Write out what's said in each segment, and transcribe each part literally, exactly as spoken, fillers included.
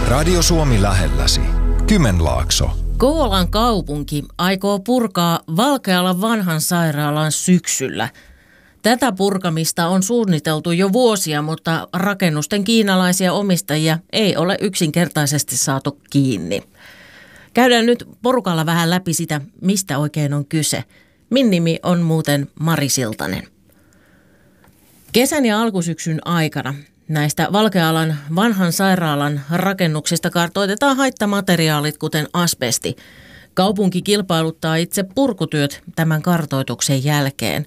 Radio Suomi lähelläsi. Kymenlaakso. Kouvolan kaupunki aikoo purkaa Valkealan vanhan sairaalan syksyllä. Tätä purkamista on suunniteltu jo vuosia, mutta rakennusten kiinalaisia omistajia ei ole yksinkertaisesti saatu kiinni. Käydään nyt porukalla vähän läpi sitä, mistä oikein on kyse. Min nimi on muuten Mari Siltanen. Kesän ja alkusyksyn aikana näistä Valkealan vanhan sairaalan rakennuksista kartoitetaan haittamateriaalit, kuten asbesti. Kaupunki kilpailuttaa itse purkutyöt tämän kartoituksen jälkeen.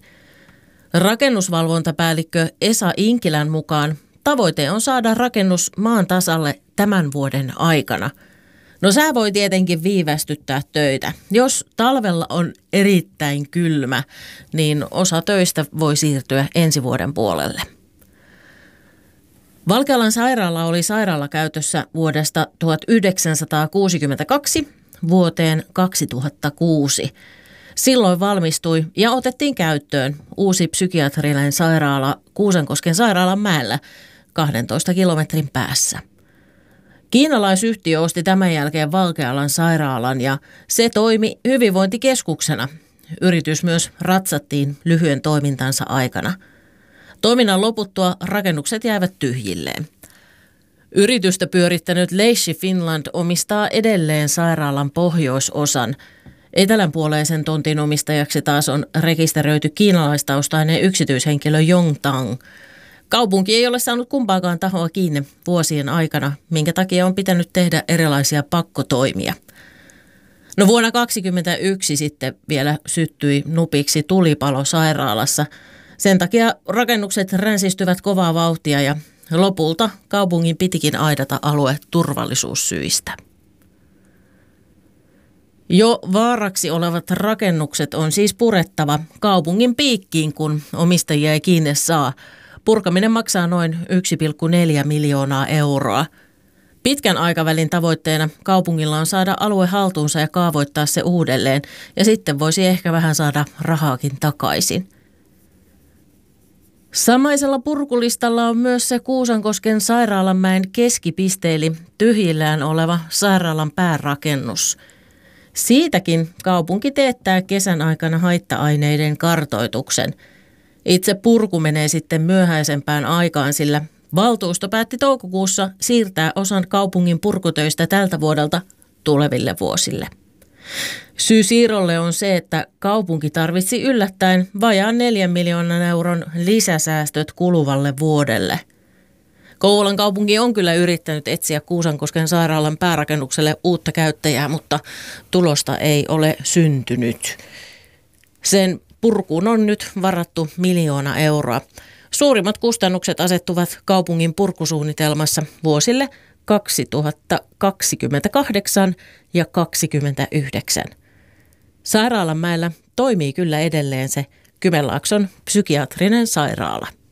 Rakennusvalvontapäällikkö Esa Inkilän mukaan tavoite on saada rakennus maan tasalle tämän vuoden aikana. No sää voi tietenkin viivästyttää töitä. Jos talvella on erittäin kylmä, niin osa töistä voi siirtyä ensi vuoden puolelle. Valkealan sairaala oli sairaalakäytössä vuodesta tuhatyhdeksänsataakuusikymmentäkaksi vuoteen kaksituhattakuusi. Silloin valmistui ja otettiin käyttöön uusi psykiatrinen sairaala Kuusankosken sairaalanmäellä kahdentoista kilometrin päässä. Kiinalaisyhtiö osti tämän jälkeen Valkealan sairaalan ja se toimi hyvinvointikeskuksena. Yritys myös ratsattiin lyhyen toimintansa aikana. Toiminnan loputtua rakennukset jäivät tyhjilleen. Yritystä pyörittänyt Leishi Finland omistaa edelleen sairaalan pohjoisosan. Etelänpuoleisen tontin omistajaksi taas on rekisteröity kiinalaistaustainen yksityishenkilö Yongtang. Kaupunki ei ole saanut kumpaakaan tahoa kiinni vuosien aikana, minkä takia on pitänyt tehdä erilaisia pakkotoimia. No vuonna kaksituhattakaksikymmentäyksi sitten vielä syttyi nupiksi tulipalo sairaalassa. Sen takia rakennukset ränsistyvät kovaa vauhtia ja lopulta kaupungin pitikin aidata alue turvallisuussyistä. Jo vaaraksi olevat rakennukset on siis purettava kaupungin piikkiin, kun omistajia ei kiinni saa. Purkaminen maksaa noin yksi pilkku neljä miljoonaa euroa. Pitkän aikavälin tavoitteena kaupungilla on saada alue haltuunsa ja kaavoittaa se uudelleen, ja sitten voisi ehkä vähän saada rahaakin takaisin. Samaisella purkulistalla on myös se Kuusankosken sairaalanmäen keskipiste eli tyhjillään oleva sairaalan päärakennus. Siitäkin kaupunki teettää kesän aikana haitta-aineiden kartoituksen. Itse purku menee sitten myöhäisempään aikaan, sillä valtuusto päätti toukokuussa siirtää osan kaupungin purkutöistä tältä vuodelta tuleville vuosille. Syy siirrolle on se, että kaupunki tarvitsi yllättäen vajaan neljän miljoonan euron lisäsäästöt kuluvalle vuodelle. Kouvolan kaupunki on kyllä yrittänyt etsiä Kuusankosken sairaalan päärakennukselle uutta käyttäjää, mutta tulosta ei ole syntynyt. Sen purkuun on nyt varattu miljoona euroa. Suurimmat kustannukset asettuvat kaupungin purkusuunnitelmassa vuosille kaksituhattakaksikymmentäkahdeksan ja kaksituhattakaksikymmentäyhdeksän. Sairaalanmäellä toimii kyllä edelleen se Kymenlaakson psykiatrinen sairaala.